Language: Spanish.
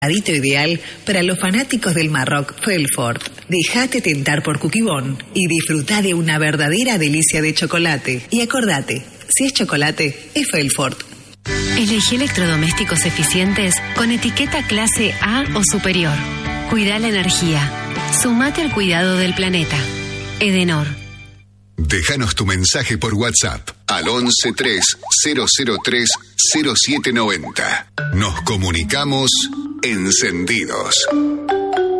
Adito ideal para los fanáticos del Marroc Belfort. Dejate tentar por Cookiebon y disfruta de una verdadera delicia de chocolate. Y acordate, si es chocolate, es Belfort. Elegí electrodomésticos eficientes con etiqueta clase A o superior. Cuida la energía. Sumate al cuidado del planeta. Edenor. Déjanos tu mensaje por WhatsApp al 1130030790. Nos comunicamos encendidos.